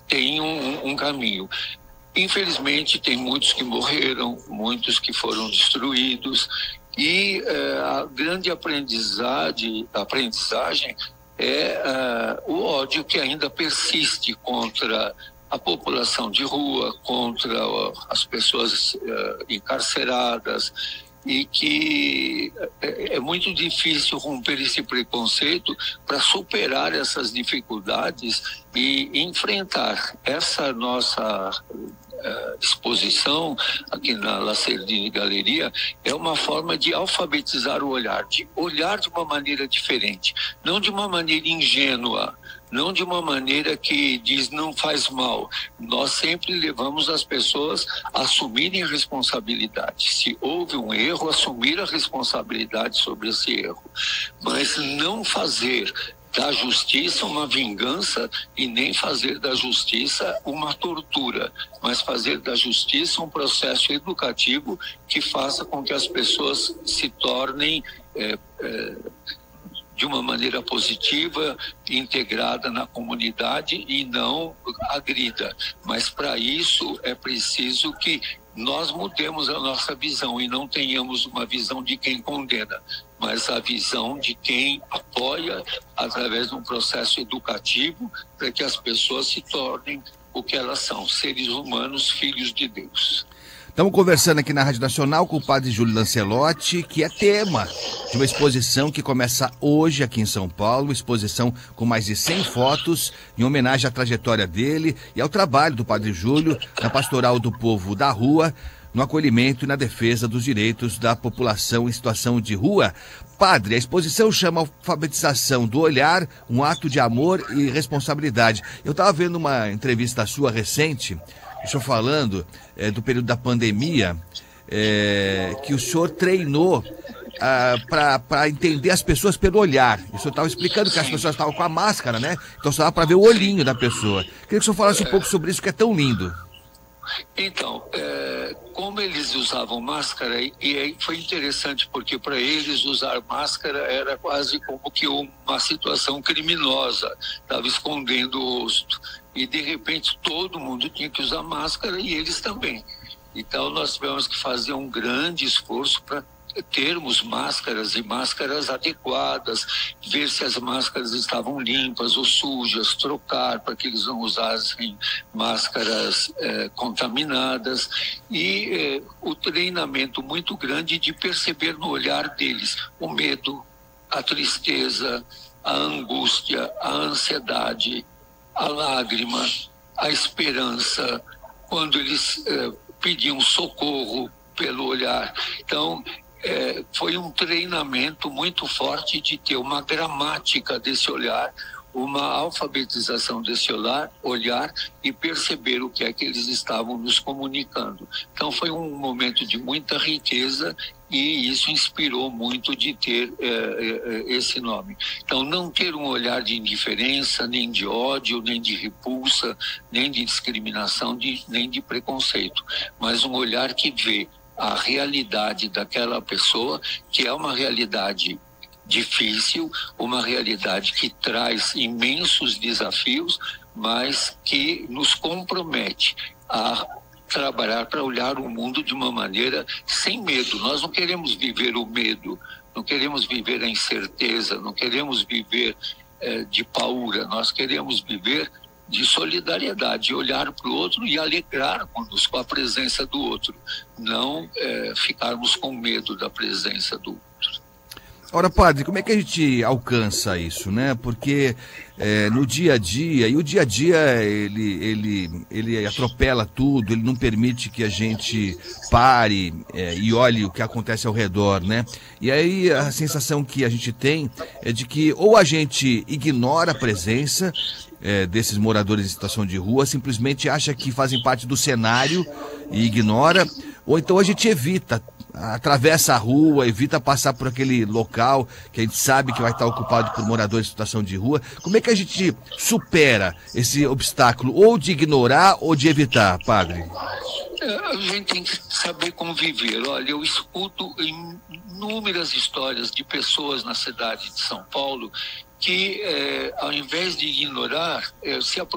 tem um caminho. Infelizmente, tem muitos que morreram, muitos que foram destruídos, e a grande aprendizagem é o ódio que ainda persiste contra a população de rua, contra as pessoas encarceradas, e que é muito difícil romper esse preconceito para superar essas dificuldades e enfrentar essa nossa exposição aqui na Lacerdini Galeria. É uma forma de alfabetizar o olhar, de olhar de uma maneira diferente, não de uma maneira ingênua, não de uma maneira que diz não faz mal. Nós sempre levamos as pessoas a assumirem a responsabilidade. Se houve um erro, assumir a responsabilidade sobre esse erro. Mas não fazer da justiça uma vingança e nem fazer da justiça uma tortura, mas fazer da justiça um processo educativo que faça com que as pessoas se tornem de uma maneira positiva, integrada na comunidade e não agrida. Mas para isso é preciso que nós mudemos a nossa visão e não tenhamos uma visão de quem condena, mas a visão de quem apoia através de um processo educativo para que as pessoas se tornem o que elas são, seres humanos, filhos de Deus. Estamos conversando aqui na Rádio Nacional com o padre Júlio Lancelotti, que é tema de uma exposição que começa hoje aqui em São Paulo, exposição com mais de 100 fotos em homenagem à trajetória dele e ao trabalho do padre Júlio na pastoral do povo da rua, no acolhimento e na defesa dos direitos da população em situação de rua. Padre, a exposição chama Alfabetização do Olhar, um ato de amor e responsabilidade. Eu estava vendo uma entrevista sua recente, o senhor falando do período da pandemia, que o senhor treinou para entender as pessoas pelo olhar. O senhor estava explicando que as pessoas estavam com a máscara, né? Então só dava para ver o olhinho da pessoa. Queria que o senhor falasse um pouco sobre isso, que é tão lindo. Então, como eles usavam máscara, e aí foi interessante, porque para eles usar máscara era quase como que uma situação criminosa, estava escondendo o rosto. E de repente todo mundo tinha que usar máscara e eles também. Então nós tivemos que fazer um grande esforço para termos máscaras e máscaras adequadas, ver se as máscaras estavam limpas ou sujas, trocar para que eles não usassem máscaras contaminadas, e o treinamento muito grande de perceber no olhar deles o medo, a tristeza, a angústia, a ansiedade, a lágrima, a esperança, quando eles pediam socorro pelo olhar. Então, foi um treinamento muito forte de ter uma gramática desse olhar, uma alfabetização desse olhar e perceber o que é que eles estavam nos comunicando. Então foi um momento de muita riqueza e isso inspirou muito de ter esse nome. Então não ter um olhar de indiferença, nem de ódio, nem de repulsa, nem de discriminação, nem de preconceito, mas um olhar que vê a realidade daquela pessoa, que é uma realidade difícil, uma realidade que traz imensos desafios, mas que nos compromete a trabalhar para olhar o mundo de uma maneira sem medo. Nós não queremos viver o medo, não queremos viver a incerteza, não queremos viver de paura, nós queremos viver de solidariedade, olhar para o outro e alegrar-nos com a presença do outro, não ficarmos com medo da presença do outro. Ora, padre, como é que a gente alcança isso, né? Porque no dia a dia, e o dia a dia ele atropela tudo, ele não permite que a gente pare e olhe o que acontece ao redor, né? E aí a sensação que a gente tem é de que ou a gente ignora a presença desses moradores em situação de rua, simplesmente acha que fazem parte do cenário e ignora, ou então a gente evita, atravessa a rua, evita passar por aquele local que a gente sabe que vai estar ocupado por moradores em situação de rua. Como é que a gente supera esse obstáculo, ou de ignorar ou de evitar, padre? A gente tem que saber conviver. Olha, eu escuto inúmeras histórias de pessoas na cidade de São Paulo que, ao invés de ignorar, se